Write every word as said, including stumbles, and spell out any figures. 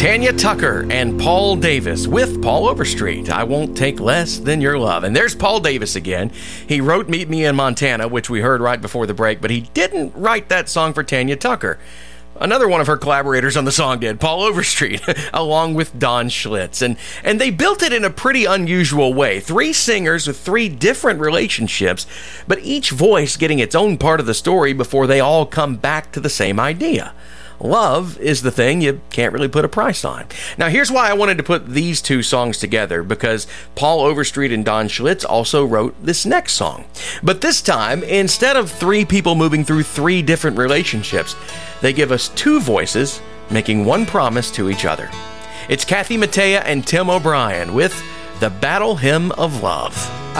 Tanya Tucker and Paul Davis with Paul Overstreet. I Won't Take Less Than Your Love. And there's Paul Davis again. He wrote Meet Me in Montana, which we heard right before the break, but he didn't write that song for Tanya Tucker. Another one of her collaborators on the song did, Paul Overstreet, along with Don Schlitz. And, and they built it in a pretty unusual way. Three singers with three different relationships, but each voice getting its own part of the story before they all come back to the same idea. Love is the thing you can't really put a price on. Now, here's why I wanted to put these two songs together, because Paul Overstreet and Don Schlitz also wrote this next song. But this time, instead of three people moving through three different relationships, they give us two voices making one promise to each other. It's Kathy Mattea and Tim O'Brien with The Battle Hymn of Love.